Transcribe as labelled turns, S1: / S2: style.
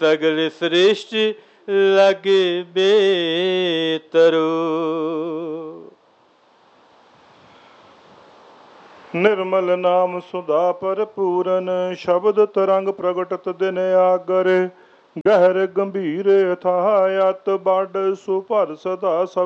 S1: सगल सृष्टि लगे बेतरो।
S2: निर्मल नाम सुधा पर पूरन, शब्द तरंग प्रगटत दिन आगर। गहर गंभीर अथाह अत बड़ सुभर सदा सब